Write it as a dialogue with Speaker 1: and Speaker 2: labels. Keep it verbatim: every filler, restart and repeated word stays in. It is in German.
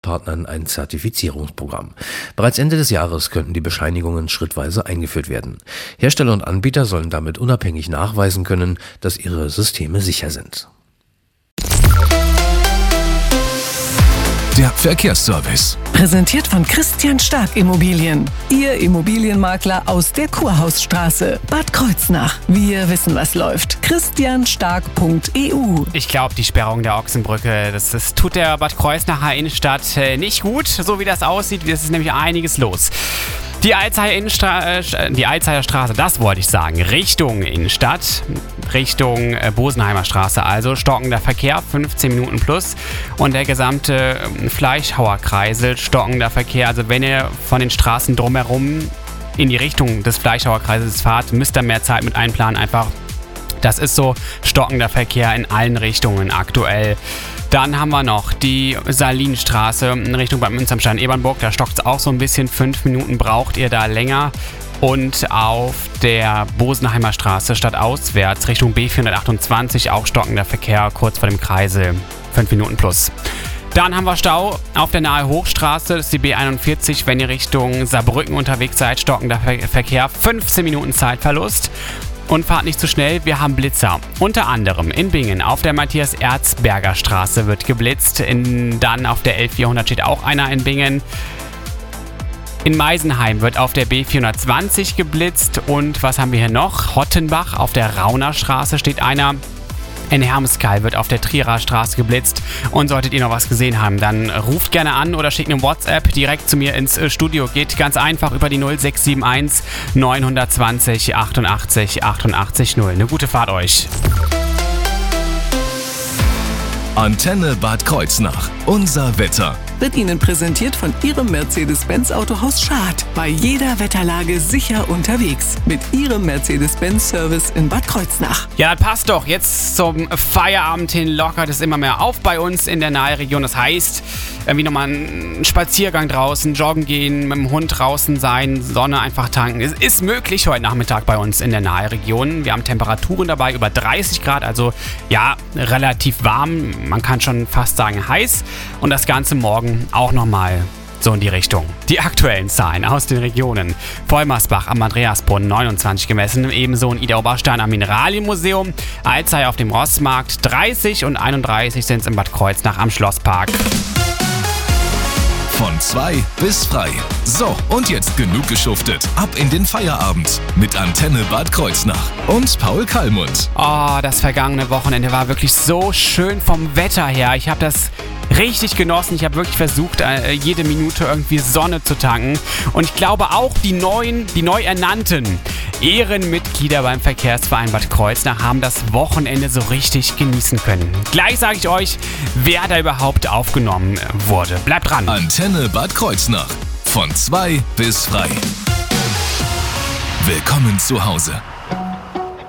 Speaker 1: Partnern ein Zertifizierungsprogramm. Bereits Ende des Jahres könnten die Bescheinigungen schrittweise eingeführt werden. Hersteller und Anbieter sollen damit unabhängig nachweisen können, dass ihre Systeme sicher sind.
Speaker 2: Der Verkehrsservice.
Speaker 3: Präsentiert von Christian Stark Immobilien. Ihr Immobilienmakler aus der Kurhausstraße, Bad Kreuznach. Wir wissen, was läuft. christian stark punkt e u.
Speaker 4: Ich glaube, die Sperrung der Ochsenbrücke, das, das tut der Bad Kreuznacher Innenstadt äh, nicht gut, so wie das aussieht. Es ist nämlich einiges los. Die Alzheimer Innenstra- äh, die Alzheimer Straße, das wollte ich sagen, Richtung Innenstadt, Richtung äh, Bosenheimer Straße, also stockender Verkehr, fünfzehn Minuten plus, und der gesamte äh, Fleischhauer Kreisel, stockender Verkehr. Also wenn ihr von den Straßen drumherum in die Richtung des Fleischhauer Kreisels fahrt, müsst ihr mehr Zeit mit einplanen, einfach. Das ist so stockender Verkehr in allen Richtungen aktuell. Dann haben wir noch die Salinstraße in Richtung Bad Münster-Ebernburg. Da stockt es auch so ein bisschen. Fünf Minuten braucht ihr da länger. Und auf der Bosenheimer Straße stadtauswärts Richtung B vierhundertachtundzwanzig auch stockender Verkehr kurz vor dem Kreisel. Fünf Minuten plus. Dann haben wir Stau auf der Nahe Hochstraße, das ist die B einundvierzig, wenn ihr Richtung Saarbrücken unterwegs seid, stockender Ver- Verkehr, fünfzehn Minuten Zeitverlust. Und fahrt nicht zu schnell, wir haben Blitzer. Unter anderem in Bingen auf der Matthias-Erzberger Straße wird geblitzt. In, dann auf der L vierhundert steht auch einer in Bingen. In Meisenheim wird auf der B vierhundertzwanzig geblitzt. Und was haben wir hier noch? Hottenbach auf der Rauner Straße steht einer. In Hermeskeil wird auf der Trierer Straße geblitzt. Und solltet ihr noch was gesehen haben, dann ruft gerne an oder schickt eine WhatsApp direkt zu mir ins Studio. Geht ganz einfach über die null sechs sieben eins neun zwei null achtundachtzig achtundachtzig null. Eine gute Fahrt euch.
Speaker 2: Antenne Bad Kreuznach. Unser Wetter.
Speaker 3: Wird Ihnen präsentiert von Ihrem Mercedes-Benz Autohaus Schad. Bei jeder Wetterlage sicher unterwegs. Mit Ihrem Mercedes-Benz-Service in Bad Kreuznach.
Speaker 4: Ja, das passt doch. Jetzt zum Feierabend hin lockert es immer mehr auf bei uns in der Nahregion. Das heißt, irgendwie nochmal einen Spaziergang draußen, joggen gehen, mit dem Hund draußen sein, Sonne einfach tanken. Es ist möglich heute Nachmittag bei uns in der Nahregion. Wir haben Temperaturen dabei über dreißig Grad, also ja, relativ warm. Man kann schon fast sagen heiß. Und das Ganze morgen auch nochmal so in die Richtung. Die aktuellen Zahlen aus den Regionen. Vollmersbach am Andreasbrunnen neunundzwanzig gemessen, ebenso in Idar-Oberstein am Mineralienmuseum, Alzey auf dem Rossmarkt dreißig und einunddreißig sind es in Bad Kreuznach am Schlosspark.
Speaker 2: Von zwei bis frei. So, und jetzt genug geschuftet. Ab in den Feierabend mit Antenne Bad Kreuznach und Paul Kallmund.
Speaker 4: Oh, das vergangene Wochenende war wirklich so schön vom Wetter her. Ich habe das richtig genossen. Ich habe wirklich versucht, jede Minute irgendwie Sonne zu tanken. Und ich glaube auch die neuen, die neu ernannten Ehrenmitglieder beim Verkehrsverein Bad Kreuznach haben das Wochenende so richtig genießen können. Gleich sage ich euch, wer da überhaupt aufgenommen wurde. Bleibt dran.
Speaker 2: Antenne Bad Kreuznach. Von zwei bis frei. Willkommen zu Hause.